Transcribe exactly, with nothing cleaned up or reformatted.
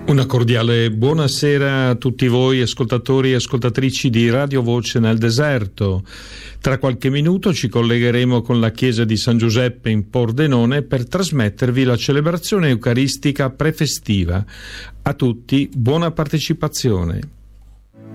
Una cordiale buonasera a tutti voi ascoltatori e ascoltatrici di Radio Voce nel Deserto. Tra qualche minuto ci collegheremo con la chiesa di San Giuseppe in Pordenone per trasmettervi la celebrazione eucaristica prefestiva. A tutti buona partecipazione.